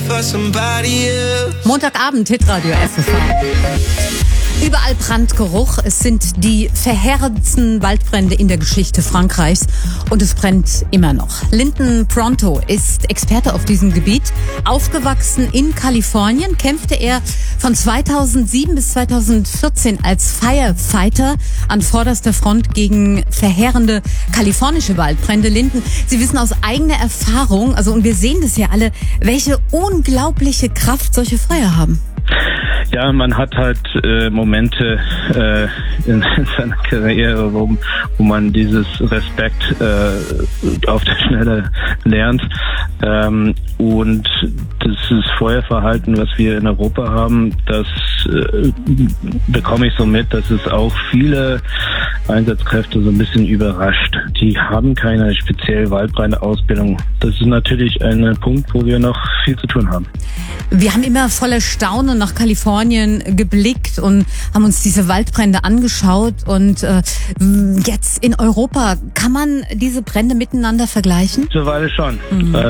for somebody else. Montagabend, Hitradio FFH. Überall Brandgeruch. Es sind die verheerendsten Waldbrände in der Geschichte Frankreichs und es brennt immer noch. Lyndon Pronto ist Experte auf diesem Gebiet. Aufgewachsen in Kalifornien, kämpfte er von 2007 bis 2014 als Firefighter an vorderster Front gegen verheerende kalifornische Waldbrände. Lyndon, Sie wissen aus eigener Erfahrung, und wir sehen das ja alle, welche unglaubliche Kraft solche Feuer haben. Ja, man hat halt Momente in seiner Karriere, wo man dieses Respekt auf der Schnelle lernt. Und das Feuerverhalten, was wir in Europa haben, das bekomme ich so mit, dass es auch viele Einsatzkräfte so ein bisschen überrascht. Die haben keine spezielle Waldbrandausbildung. Das ist natürlich ein Punkt, wo wir noch viel zu tun haben. Wir haben immer voller Staunen nach Kalifornien geblickt und haben uns diese Waldbrände angeschaut. Und jetzt in Europa, kann man diese Brände miteinander vergleichen? Mittlerweile schon.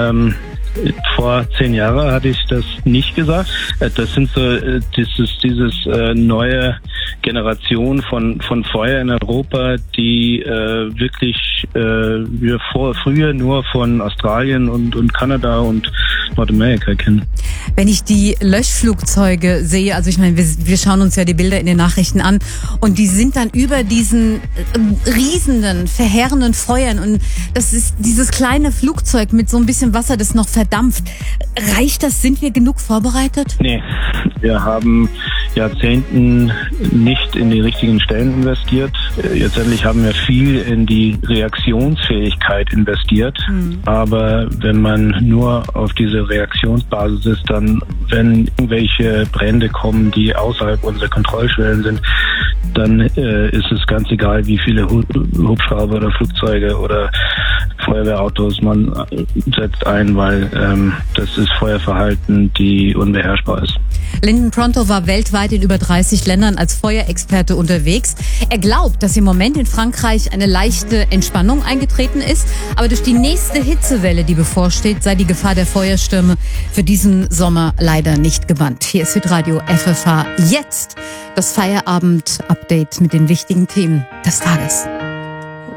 Vor 10 Jahren hatte ich das nicht gesagt. Das sind so dieses neue Generation von Feuer in Europa, die wirklich wir früher nur von Australien und Kanada und Nordamerika kennen. Wenn ich die Löschflugzeuge sehe, wir schauen uns ja die Bilder in den Nachrichten an und die sind dann über diesen riesenden, verheerenden Feuern und das ist dieses kleine Flugzeug mit so ein bisschen Wasser, das noch verdampft. Reicht das? Sind wir genug vorbereitet? Nee, wir haben Jahrzehnten nicht in die richtigen Stellen investiert. Letztendlich haben wir viel in die Reaktionsfähigkeit investiert. Aber wenn man nur auf diese Reaktionsbasis ist, dann, wenn irgendwelche Brände kommen, die außerhalb unserer Kontrollschwellen sind, dann ist es ganz egal, wie viele Hubschrauber oder Flugzeuge oder Feuerwehrautos man setzt ein, weil das ist Feuerverhalten, die unbeherrschbar ist. Lyndon Pronto war weltweit in über 30 Ländern als Feuerexperte unterwegs. Er glaubt, dass im Moment in Frankreich eine leichte Entspannung eingetreten ist, aber durch die nächste Hitzewelle, die bevorsteht, sei die Gefahr der Feuerstürme für diesen Sommer leider nicht gebannt. Hier ist Hitradio FFH. Jetzt das Feierabend-Update mit den wichtigen Themen des Tages.